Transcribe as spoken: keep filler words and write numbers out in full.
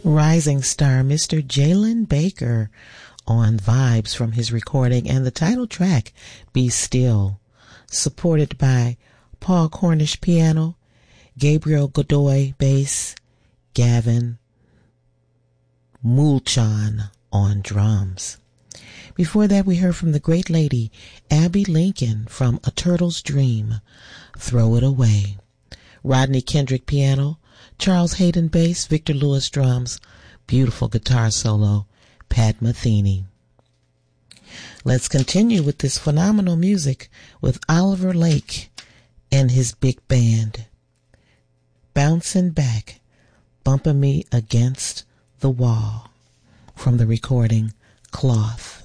Rising star Mister Jalen Baker on Vibes from his recording, and the title track, Be Still, supported by Paul Cornish piano, Gabriel Godoy bass, Gavin Mulchan on drums. Before that, we heard from the great lady Abby Lincoln from A Turtle's Dream, Throw It Away. Rodney Kendrick piano, Charles Hayden bass, Victor Lewis drums, beautiful guitar solo, Pat Metheny. Let's continue with this phenomenal music with Oliver Lake and his big band. Bouncing Back, Bumping Me Against the Wall, from the recording Cloth.